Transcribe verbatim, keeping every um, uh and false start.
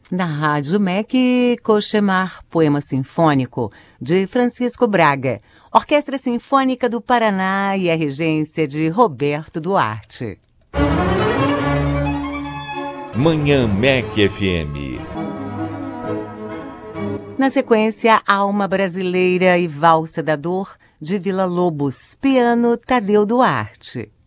Na Rádio M E C, Cochemar, poema sinfônico, de Francisco Braga, Orquestra Sinfônica do Paraná e a regência de Roberto Duarte. Manhã M E C F M. Na sequência, Alma Brasileira e Valsa da Dor, de Villa Lobos, piano Tadeu Duarte.